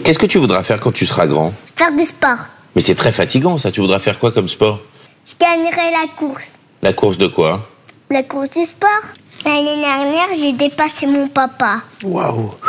Qu'est-ce que tu voudras faire quand tu seras grand? Faire du sport. Mais c'est très fatigant, ça. Tu voudras faire quoi comme sport? Je gagnerai la course. La course de quoi? La course du sport. L'année dernière, j'ai dépassé mon papa. Waouh.